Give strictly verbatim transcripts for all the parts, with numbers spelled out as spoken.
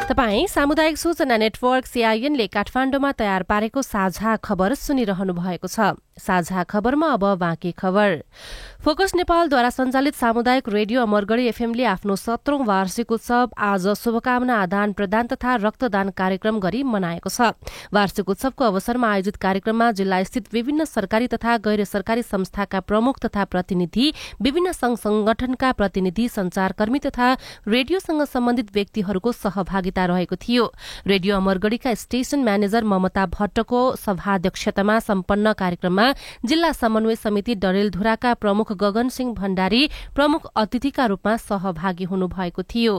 तपाईँ सामुदायिक सूचना नेटवर्क सीआईएनले काठमाडौँमा तयार पारेको साझा खबर सुनिरहनु भएको छ। साझा खबरमा अब बाँकी खबर। फोकस नेपालद्वारा सञ्चालित सामुदायिक रेडियो अमरगढी एफएमले आफ्नो सत्रौं वार्षिक उत्सव आज शुभकामना आदान प्रदान तथा रक्तदान कार्यक्रम गरी मनाएको छ। वार्षिक उत्सवको अवसरमा आयोजित कार्यक्रममा जिल्लास्थित विभिन्न सरकारी तथा गैर सरकारी संस्थाका प्रमुख तथा प्रतिनिधि, विभिन्न संघ संगठनका प्रतिनिधि, संचारकर्मी तथा रेडियोसँग सम्बन्धित व्यक्तिहरूको सहभागिता रहेको थियो। रेडियो अमरगढीका स्टेशन म्यानेजर ममता भट्टको सभाध्यक्षतामा सम्पन्न कार्यक्रममा जिल्ला समन्वय समिति डरेलधुराका प्रमुख गगन सिंह भण्डारी प्रमुख अतिथिका रूपमा सहभागी हुनुभएको थियो।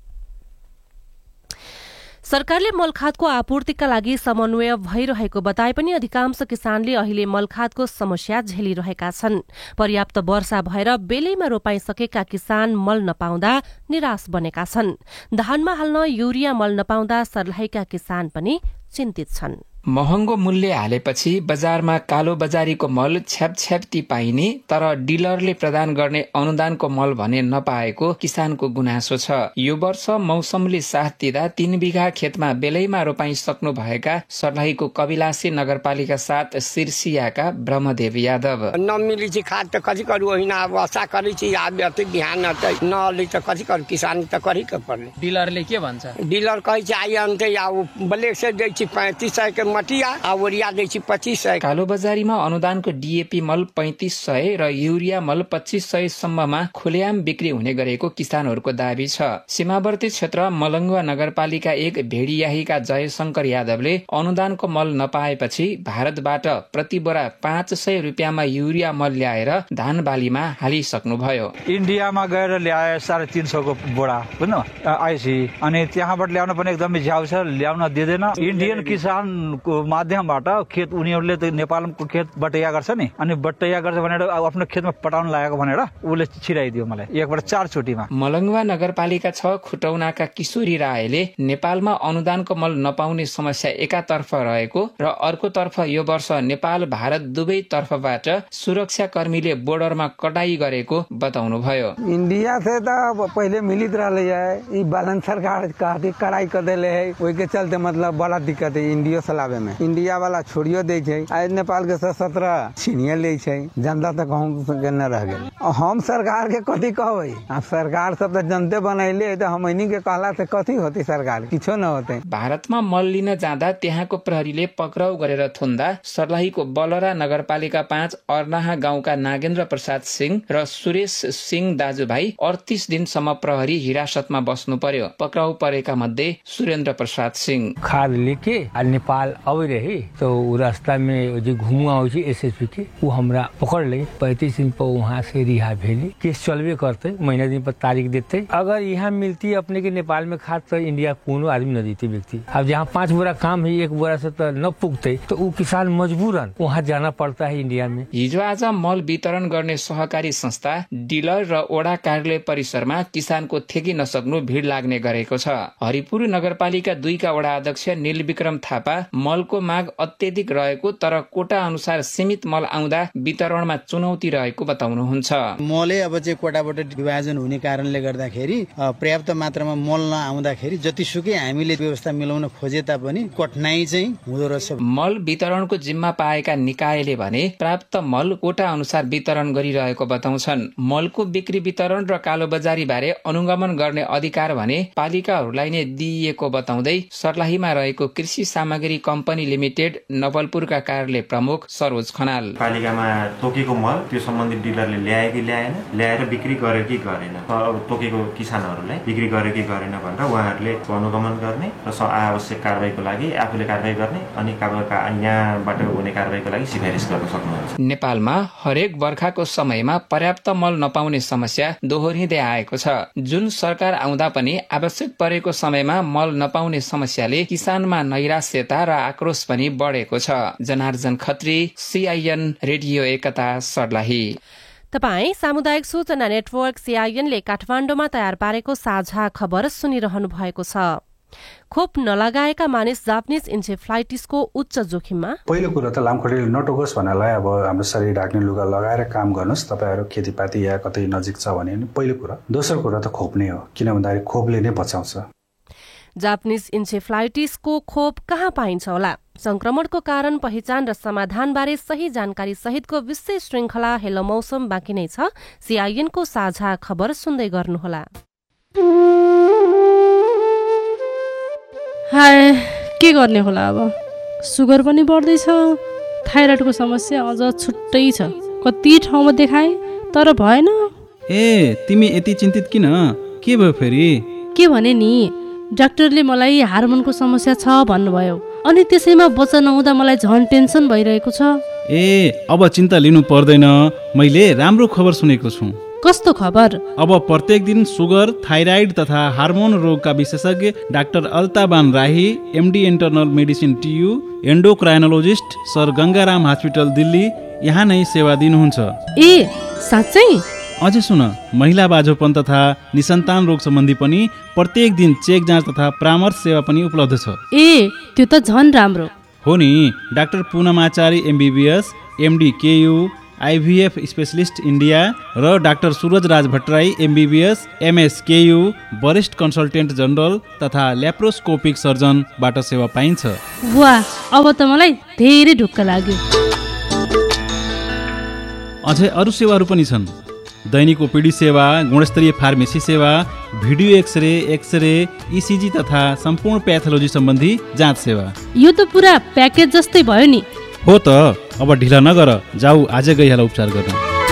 सरकारले मलखादको आपूर्तिका लागि समन्वय भइरहेको बताए पनि अधिकांश किसानले अहिले मलखादको समस्या झेलिरहेका छन्। पर्याप्त वर्षा भएर बेलैमा रोपाइसकेका किसान मल नपाउँदा निराश बनेका छन्। धानमा हाल्न युरिया मल नपाउँदा सर्लाहीका किसान पनि चिन्तित छन्। महँगो मूल्य हालेपछि बजारमा कालो बजारीको मल छ्यापछ्याप्ती पाइने तर डिलरले प्रदान गर्ने अनुदानको मल भने नपाएको किसानको गुनासो छ। यो वर्ष मौसमले साथ दिँदा तीन बिघा खेतमा बेलैमा रोपाइसक्नु भएका सर्लाहीको कविलासी नगरपालिका सात सिरसियाका ब्रह्मदेव यादव नमिली चाहिँ खाद त कति करू होइन, अब आशा करी चाहिँ अब यति बिहान त नले त कति करू किसान त करी के पर्ने। डिलरले के भन्छ? डिलर कहि चाहिँ आइ अन्ते अब ब्लेक से दै छि पैंतीस सय के मटिया आ ओरिया दै छि पच्चीस सय। कालो बजारीमा अनुदानको डीएपी मल पैंतीस सय र युरिया मल पच्चीस सय सम्ममा खुलेआम बिक्री हुने गरेको किसानहरूको दाबी छ। सीमावर्ती क्षेत्र मलंगवा नगरपालिका एक भेडियाहीका जयशंकर यादवले अनुदानको मल नपाएपछि भारतबाट प्रति बोरा पाँच सय रुपियाँमा युरिया मल ल्याएर धान बालीमा हालिसक्नुभयो। इन्डियामा गएर ल्याए साढे तीन सौ को बोरा बुझ्नु आइसी अनि त्यहाँबाट ल्याउन पनि एकदमै झ्याउ छ, ल्याउन दिँदैन। इन्डियन किसानको माध्यमबाट खेत उनीहरूले त नेपालको खेत बटैया गर्छ नि, अनि बटैया गर्छ भनेर आफ्नो खेतमा पटाउन लागेको भनेर उसले छिराइदियो मलाई एकबाट चार चोटीमा। मलंगवा नगरपालिका छ खुटौनाका किशोरी रायले नेपालमा अनुदानको मल नपाउने समस्या एकातर्फ रहेको र अर्कोतर्फ यो वर्ष नेपाल भारत दुवै तर्फबाट सुरक्षा कर्मीले बोर्डरमा कटाई गरेको बताउनुभयो। इंडिया से तो पहले मिलित रहे है, ई बालन सरकार काफी कड़ाई कर देले है, ओई के चलते मतलब बड़ा दिक्कत है इंडिया चलावे में। इंडिया वाला छोड़ियो दे छै, आज नेपाल के सत्रह छीनिए ले छै, जनता तक कहूं के न रह गेल। हम सरकार के कथी कहबै? अब सरकार सब त जनते बनैले त हमनी के कहला से कथी होती? सरकार किछो न होते। भारतमा मल लिन जाँदा त्यहाँको प्रहरीले पक्राउ गरेर थुन्दा सर्लाहीको बलरा नगरपालिका पाँच अर्नाहा गाउँका नागेन्द्र प्रसाद सिंह र सुरेश सिंह दाजुभाइ अड़तीस दिनसम्म प्रहरी हिरासतमा बस्नु पर्यो। पक्राउ परेका मध्ये सुरेन्द्र प्रसाद सिंह खाद लेके नेपाल आवे रहे तो रास्ता में जो घुमुआ हो एसएसपी के वो हमरा पकड़ ले, पैंतीस दिन पर वहाँ से रिहा भेली। केस चलवे करते, महीना दिन पर तारीख देते। अगर यहाँ मिलती अपने के नेपाल में खाद तो इंडिया कोनो आदमी न देते व्यक्ति। अब जहाँ पाँच बोरा काम है एक बोरा से तो न पुगते तो वो किसान मजबूरन वहाँ जाना पड़ता है इंडिया में। हिजो आज मल वितरण गर्ने सहकारी संस्था डिलर र ओडा कार्यालय परिसरमा किसानको थेकी नसक्नु भीड़ लाग्ने गरेको छ। हरिपुर नगरपालिका दुईका वडा अध्यक्ष नीलविक्रम थापा मलको माग अत्यधिक रहेको तर कोटा अनुसार सीमित मल आउँदा वितरणमा चुनौती रहेको बताउनुहुन्छ। मलै अब चाहिँ कोटाबाट विभाजन हुने कारणले गर्दाखेरि पर्याप्त मात्रामा मल नआउँदाखेरि जतिसुकै हामीले व्यवस्था मिलाउन खोजे तापनि कठिनाइ चाहिँ हुँदो रहेछ। मल वितरणको जिम्मा पाएका निकायले भने प्राप्त मल कोटा अनुसार वितरण गरिरहेको बताउँछन्। मलको बिक्री वितरण र कालोबजारी बारे अनुगमन गर्ने अधिकार भने पालिकाहरूलाई नै दिइएको बताउँदै सर्लाहीमा रहेको कृषि सामग्री कम्पनी लिमिटेड नवलपुरका कार्यालय प्रमुख सरोज खनाल पालिकामा तोकेको मल त्यो सम्बन्धित डिलरले ल्याए कि ल्याएन, ल्याएर बिक्री गर्यो कि गरेन, तोकेको किसानहरूलाई बिक्री गर्यो कि गरेन भनेर उहाँहरूले अनुगमन गर्ने र आवश्यक कारबाहीको लागि आफूले कारबाही गर्ने अनि यहाँबाट हुने कारबाहीको लागि सिफारिस गर्न सक्नुहुन्छ। नेपालमा हरेक बर्खाको समयमा पर्याप्त मल नपाउने समस्या दोहोरिँदै आएको छ। जुन सरकार आउँदा पनि आवश्यक परेको समयमा मल नपाउने समस्याले किसानमा नैराश्यता र आक्रोश पनि बढेको छ। जनार्जन खत्री, सीआईएन रेडियो एकता सर्लाही। तपाई सामुदायिक सूचना नेटवर्क सीआईएनले काठमाडौँमा तयार पारेको साझा खबर सुनिरहनु भएको छ। खोप नलगाएका मानिस जापानिज इन्सेफ्लाइटिसको उच्च जोखिममा। पहिलो कुरा त लामखुट्टेले नटोकोस् भन्नलाई अब हाम्रो शरीर ढाक्ने लुगा लगाएर काम गर्नुहोस्। तपाईँहरू खेतीपाती या कतै नजिक छ भने पहिलो कुरा। दोस्रो कुरा त खोप नै हो, किन भन्दाखेरि खोपले नै बचाउँछ। जापानिज इन्सेफ्लाइटिसको खोप कहाँ पाइन्छ होला? संक्रमणको कारण, पहिचान र समाधानबारे सही जानकारी सहितको विशेष श्रृंखला हेलो मौसम बाँकी नै छ। सीआईएनको साझा खबर सुन्दै गर्नुहोला। हाय, के गर्ने होला अब? सुगर पनि बढ्दैछ, थाइरोइडको समस्या अझ छुट्टै छ। कति ठाउँमा देखाए तर भएन। ए, तिमी यति चिन्तित किन? के भयो फेरि? के भने नि, डाक्टरले मलाई हार्मोनको समस्या छ भन्नुभयो। अनि त्यसैमा बच्चा नहुँदा मलाई झन् टेन्सन भइरहेको छ। ए, अब चिन्ता लिनु पर्दैन। मैले राम्रो खबर सुनेको छु। कस्तो खबर? अब प्रत्येक दिन सुगर, थाइराइड तथा हार्मोन रोगका विशेषज्ञ डाक्टर अल्ताबान राही, MD internal medicine TU, एन्डोक्राइनोलोजिस्ट sir Gangaram hospital Delhi यहाँ नै सेवा दिनुहुन्छ। ए, साँच्चै? अझै सुन, महिला बाझोपन तथा निसन्तान रोग सम्बन्धी पनि प्रत्येक दिन चेक जाँच तथा परामर्श सेवा पनि उपलब्ध छ। ए, त्यो त झन् राम्रो हो नि। Doctor पूनमाचारी MBBS, MD केयू, IVF specialist India र डाक्टर सूरज राज भट्टराई एमबीबीएस, एमएस केयू, वरिष्ठ कन्सल्टेन्ट जनरल तथा ल्याप्रोस्कोपिक सर्जनबाट सेवा पाइन्छ। वाह, अब त मलाई धेरै ढुक्क लाग्यो। अझै अरू सेवाहरू पनि छन्। दैनिक ओपीडी सेवा, गुणस्तरीय फार्मेसी सेवा, भिडियो एक्सरे, एक्सरे, इसिजी तथा सम्पूर्ण प्याथोलोजी सम्बन्धी जाँच सेवा। यो त पुरा प्याकेज जस्तै भयो नि। हो त। अब ढिला नगर, जाऊ आजै गइहाल उपचार गर्न।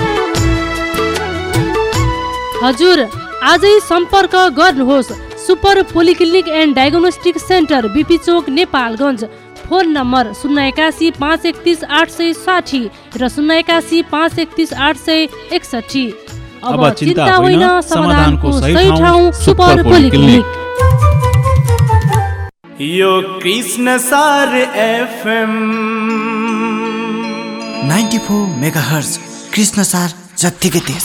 हजुर, आजै सम्पर्क गर्नुहोस् super polyclinic and diagnostic centre, BP Chowk, Nepalgunj. Phone number शून्य एकासी पाँच एकतिस आठ सय साठी र शून्य एकासी पाँच एकतिस आठ सय एकसठी। अब चिन्ता होइन, समाधानको सही ठाउँ सुपर पोलिक्लिनिक। यो कृष्ण सार एफएम चौरानब्बे मेगाहर्ज, कृष्ण सार जत्तिकै तेज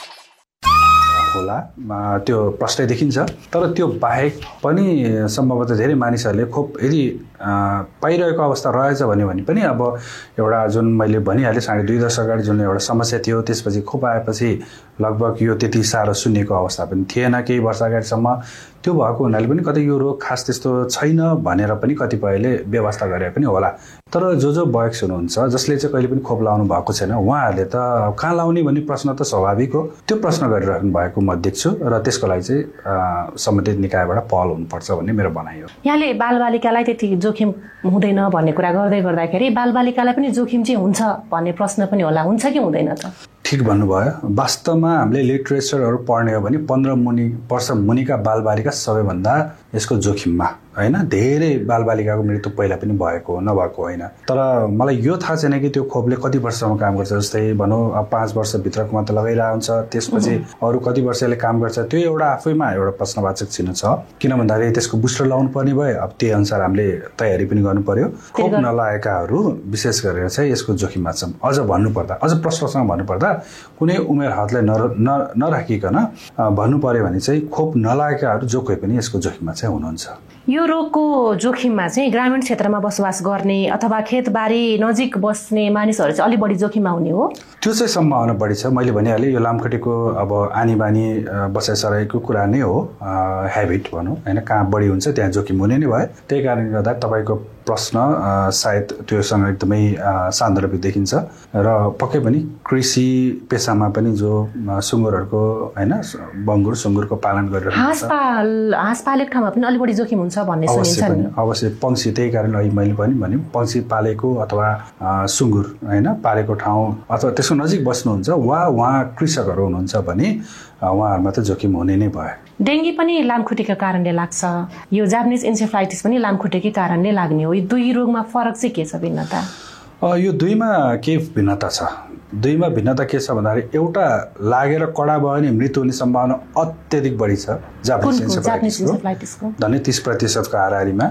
होला त्यो प्रश्न देखिन्छ। तर त्यो बाहेक पनि सम्भवतः धेरै मानिसहरूले खोप यदि पाइरहेको अवस्था रहेछ भने भने पनि अब एउटा जुन मैले भनिहालेँ साढे दुई दशक अगाडि जुन एउटा समस्या थियो, त्यसपछि खोप आएपछि लगभग यो त्यति साह्रो सुन्निएको अवस्था पनि थिएन। केही वर्ष अगाडिसम्म त्यो भएको हुनाले पनि कतै यो रोग खास त्यस्तो छैन भनेर पनि कतिपयले व्यवस्था गरे पनि होला। तर जो जो वयस्क हुनुहुन्छ, जसले चाहिँ कहिले पनि खोप लाउनु भएको छैन, उहाँहरूले त कहाँ लाउने भन्ने प्रश्न त स्वाभाविक हो। त्यो प्रश्न गरिराख्नु भएको म देख्छु र त्यसको लागि चाहिँ सम्बन्धित निकायबाट पहल हुनुपर्छ भन्ने मेरो भनाइ हो। यहाँले बालबालिकालाई त्यति जोखिम हुँदैन भन्ने कुरा गर्दै गर्दाखेरि बालबालिकालाई पनि जोखिम चाहिँ हुन्छ भन्ने प्रश्न पनि होला। हुन्छ कि हुँदैन त? ठिक भन्नुभयो। वास्तवमा हामीले लिटरेचरहरू पढ्ने हो भने पन्ध्र मुनि वर्ष मुनिका बालबालिका सबैभन्दा यसको जोखिममा, होइन? धेरै बालबालिकाको मृत्यु पहिला पनि भएको हो, नभएको होइन। तर मलाई यो थाहा छैन कि त्यो खोपले कति वर्षसम्म काम गर्छ। जस्तै भनौँ अब पाँच वर्षभित्रको मात्र लगाइरहेको हुन्छ, त्यसपछि अरू कति वर्षले काम गर्छ, त्यो एउटा आफैमा एउटा प्रश्नवाचक चिन्ह छ। किन भन्दाखेरि त्यसको बुस्टर लाउनु पर्ने भयो, अब त्यही अनुसार हामीले तयारी पनि गर्नु पर्यो। खोप नलाएकाहरू विशेष गरेर चाहिँ यसको जोखिममा छन्। अझ भन्नुपर्दा, अझ प्रश्नसँग भन्नुपर्दा, कुनै उमेर हदलाई न नराखिकन भन्नु पर्यो भने चाहिँ खोप नलाएकाहरू जो कोही पनि यसको जोखिममा चाहिँ हुनुहुन्छ। यो रोगको जोखिममा चाहिँ ग्रामीण क्षेत्रमा बसोबास गर्ने अथवा खेतबारी नजिक बस्ने मानिसहरू चाहिँ अलि बढी जोखिममा हुने हो। त्यो चाहिँ सम्भावना बढी छ। मैले भनिहालेँ यो लामखुट्टेको अब आनी बानी बसाइसराईको कुरा नै हो, हेबिट भनौँ, होइन? कहाँ बढी हुन्छ त्यहाँ जोखिम हुने नै भयो। त्यही कारणले गर्दा तपाईँको प्रश्न सायद त्योसँग एकदमै सान्दर्भिक देखिन्छ र पक्कै पनि कृषि पेसामा पनि जो सुँगुरहरूको, होइन, बङ्गुर सुँगुरको पालन गरेर हाँस पाल हाँस पालेको ठाउँमा पनि अलि बढी जोखिम हुन्छ भन्ने सुनिन्छ नि। अवश्य पक्षी, त्यही कारण अहिले मैले पनि भने पक्षी पालेको अथवा सुँगुर, होइन, पालेको ठाउँ अथवा त्यसको नजिक बस्नुहुन्छ वा उहाँ कृषकहरू हुनुहुन्छ भने उहाँहरूमा त जोखिम हुने नै भयो। डेङ्गी पनि लामखुट्टेको कारणले लाग्छ, यो जापानिज इन्सेफ्लाइटिस पनि लामखुट्टेकै कारणले लाग्ने हो। यो दुई रोगमा फरक चाहिँ के छ, भिन्नता? यो दुईमा के भिन्नता छ? दुईमा भिन्नता के छ भन्दाखेरि एउटा लागेर कडा भयो भने मृत्यु हुने सम्भावना अत्यधिक बढी छ जापानिज इन्सेफ्लाइटिसको, धन्य तीस प्रतिशतको हाराहारीमा।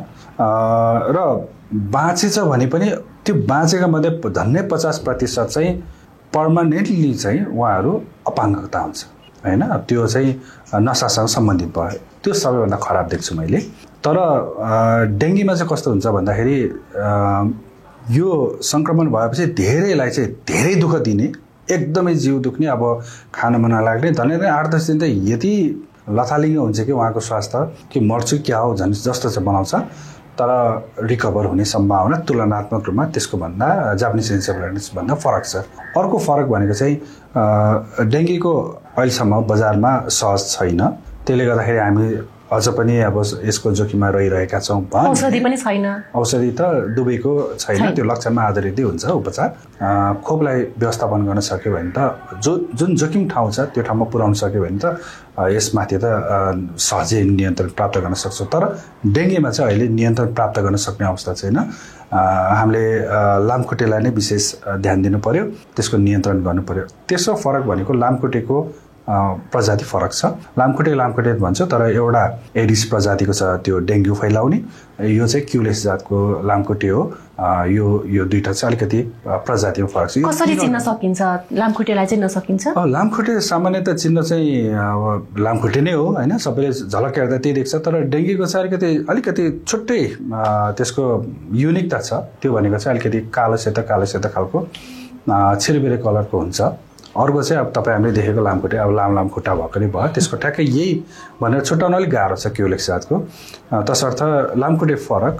र बाँचेछ भने पनि त्यो बाँचेका मध्ये धन्य पचास प्रतिशत चाहिँ पर्मानेन्टली चाहिँ उहाँहरू अपाङ्गता हुन्छ, होइन? त्यो चाहिँ नसासँग सम्बन्धित भयो। त्यो सबैभन्दा खराब देख्छु मैले। तर डेङ्गीमा चाहिँ कस्तो हुन्छ भन्दाखेरि यो सङ्क्रमण भएपछि धेरैलाई चाहिँ धेरै दुःख दिने, एकदमै जिउ दुख्ने, अब खान मन नलाग्ने, धन्य आठ दस दिन त यति लथालिङ्ग हुन्छ कि उहाँको स्वास्थ्य कि मर्छु क्या हो झन् जस्तो चाहिँ बनाउँछ, तर रिकभर हुने सम्भावना तुलनात्मक रूपमा त्यसको भन्दा जापानिज एन्सेफलाइटिस भन्दा फरक छ। अर्को फरक भनेको चाहिँ डेङ्गीको अहिलेसम्म बजारमा सहज छैन, त्यसले गर्दाखेरि हामी अझ पनि अब यसको जोखिममा रहिरहेका छौँ। औषधि पनि छैन, औषधि त दुवैको छैन, त्यो लक्षणमा आधारित हुन्छ उपचार। खोपलाई व्यवस्थापन गर्न सक्यो भने त जो जुन जोखिम ठाउँ छ त्यो ठाउँमा पुर्याउन सक्यो भने त यसमाथि त सहजै नियन्त्रण प्राप्त गर्न सक्छौँ। तर डेङ्गीमा चाहिँ अहिले नियन्त्रण प्राप्त गर्न सक्ने अवस्था छैन। हामीले लामखुट्टेलाई नै विशेष ध्यान दिनु पर्यो, त्यसको नियन्त्रण गर्नु पर्यो। तेस्रो फरक भनेको लामखुट्टेको प्रजाति फरक छ। लामखुट्टे लामखुट्टे भन्छ, तर एउटा एडिस प्रजातिको छ त्यो डेङ्गु फैलाउने, यो चाहिँ क्युलेस जातको लामखुट्टे हो। यो यो दुईटा चाहिँ अलिकति प्रजातिमा फरक छ। कसरी चिन्न सकिन्छ लामखुट्टेलाई चाहिँ नसकिन्छ? लामखुट्टे सामान्यतः चिन्न चाहिँ अब लामखुट्टे नै हो हैन, सबैले झलक हेर्दा त्यही देख्छ। तर डेङ्गुको चाहिँ अलिकति अलिकति छुट्टै त्यसको युनिकता छ। त्यो भनेको चाहिँ अलिकति कालो सेतो कालो सेतो खालको छिरबिरे कलरको हुन्छ। अर्को चाहिँ अब तपाईँ हामीले देखेको लामखुट्टे अब लाम लाम खुट्टा भएको नै भयो, त्यसको ठ्याक्कै यही भनेर छुट्याउन अलिक गाह्रो छ क्युलेक्स जातको। तसर्थ लामखुट्टे फरक,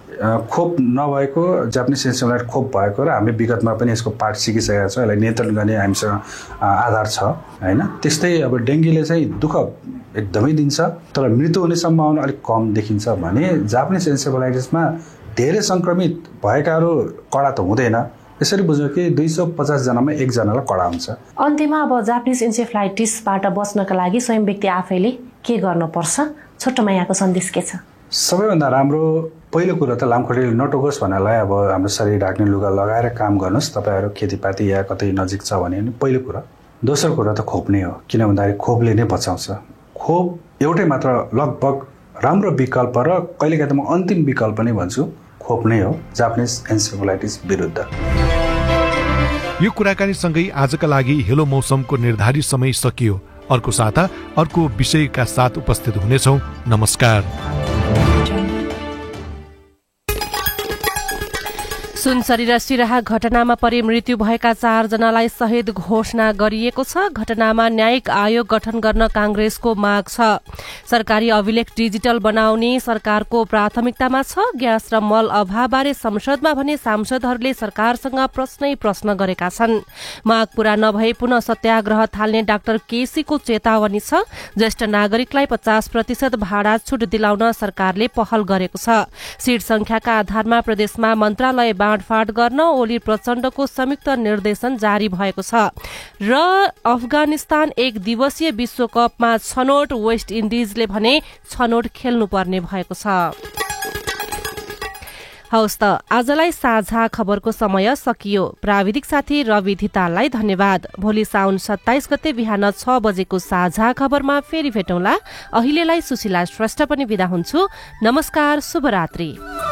खोप नभएको जापानिज एन्सेफलाइटिस खोप भएको र हामीले विगतमा पनि यसको पाठ सिकिसकेका छौँ, यसलाई नियन्त्रण गर्ने हामीसँग आधार छ हैन। त्यस्तै अब डेङ्गीले चाहिँ दुःख एकदमै दिन्छ, तर मृत्यु हुने सम्भावना अलिक कम देखिन्छ भने जापानिज एन्सेफलाइटिसमा धेरै सङ्क्रमित भएकाहरू कडा त हुँदैन। यसरी बुझ्यो कि दुई सौ पचास जनामा एकजनालाई कडा हुन्छ। अन्त्यमा अब जापानिज एन्सेफलाइटिसबाट बच्नका लागि स्वयं व्यक्ति आफैले के गर्नुपर्छ? छोटोमा यहाँको सन्देश के छ? सबैभन्दा राम्रो पहिलो कुरो त लामखुट्टेले नटोकोस् भन्नलाई अब हाम्रो शरीर ढाक्ने लुगा लगाएर काम गर्नुहोस् तपाईँहरू खेतीपाती या कतै नजिक छ भने पहिलो कुरा। दोस्रो कुरा त खोप नै हो, किन भन्दाखेरि खोपले नै बचाउँछ। खोप एउटै मात्र लगभग राम्रो विकल्प र कहिलेकाहीँ त म अन्तिम विकल्प नै भन्छु, खोप नै हो जापानिज एन्सेफलाइटिस विरुद्ध। यो कुराकानी सँगै आजका लागि हेलो मौसमको निर्धारित समय सकियो। अर्को साता अर्को विषयका साथ उपस्थित हुनेछौँ। नमस्कार। सुनसरी र सिराहा घटनामा परि मृत्यु भएका चारजनालाई शहीद घोषणा गरिएको छ। घटनामा न्यायिक आयोग गठन गर्न कांग्रेसको माग छ। सरकारी अभिलेख डिजिटल बनाउने सरकारको प्राथमिकतामा छ। ग्यास र मल अभावबारे संसदमा भने सांसदहरूले सरकारसँग प्रश्नै प्रश्न गरेका छन्। माग पूरा नभए पुनः सत्याग्रह थाल्ने डाक्टर केसीको चेतावनी छ। ज्येष्ठ नागरिकलाई पचास प्रतिशत भाडा छुट दिलाउन सरकारले पहल गरेको छ। सीट संख्याका आधारमा प्रदेशमा मन्त्रालय बाँडफाँड गर्न ओली प्रचण्डको संयुक्त निर्देशन जारी भएको छ। र अफगानिस्तान एक दिवसीय विश्वकपमा छनौट, वेस्ट इन्डिजले भने छनौट खेल्नुपर्ने भएको छ। हवस् त आजलाई साझा खबरको समय सकियो। प्राविधिक साथी रवि धिताललाई धन्यवाद। भोलि साउन सत्ताइस गते बिहान छ बजेको साझा खबरमा फेरि भेटौँला। अहिलेलाई सुशीला श्रेष्ठ पनि बिदा हुन्छु। नमस्कार, शुभरात्रि।